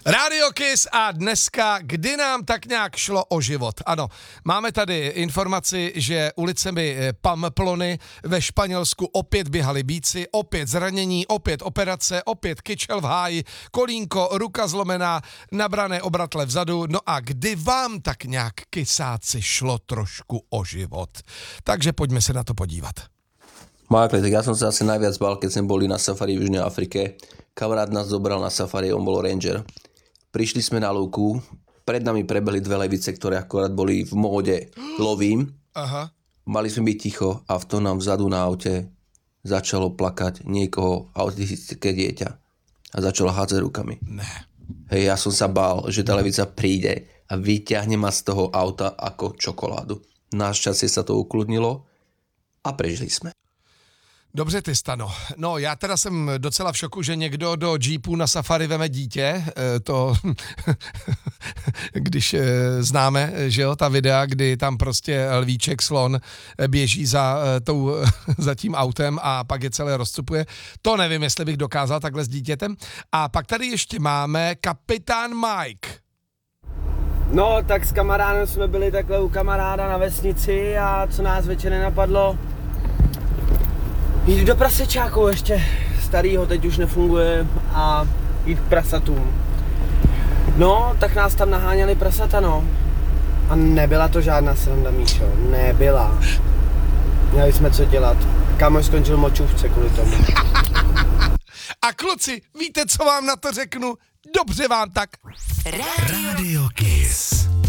Radio Kiss a dneska, kdy nám tak nějak šlo o život. Ano, máme tady informaci, že ulicemi Pamplony ve Španělsku opět běhali býci, opět zranění, opět operace, opět kyčel v háji, kolínko, ruka zlomená, nabrané obratle vzadu. No a kdy vám tak nějak, kysáci, šlo trošku o život? Takže pojďme se na to podívat. Mákle, tak ja som sa asi najviac bál, keď sme boli na safari v Južnej Afrike. Kamarát nás zobral na safari, on bol ranger. Prišli sme na lúku, pred nami prebehli dve levice, ktoré akorát boli v móde lovím. Aha. Mali sme byť ticho a v tom nám vzadu na aute začalo plakať niekoho autistické dieťa a začalo hádzať rukami. Ne. Hej, ja som sa bál, že tá levica príde a vyťahne ma z toho auta ako čokoládu. Našťastie sa to ukludnilo a prežili sme. Dobře ty, Stano. No, já teda jsem docela v šoku, že někdo do jeepu na safari veme dítě. To, když známe, že jo, ta videa, kdy tam prostě lvíček, slon běží za tím autem a pak je celé rozcupuje. To nevím, jestli bych dokázal takhle s dítětem. A pak tady ještě máme kapitán Mike. No, tak s kamarádem jsme byli takhle u kamaráda na vesnici a co nás večer nenapadlo? Jít do prasečáku ještě starýho, teď už nefunguje, a jít k prasatům. No, tak nás tam naháněli prasata, no. A nebyla to žádná sranda, Míšo, nebyla. Měli jsme co dělat. Kámoš skončil močůvce kvůli tomu. A kluci, víte, co vám na to řeknu? Dobře vám tak. Radio Kiss.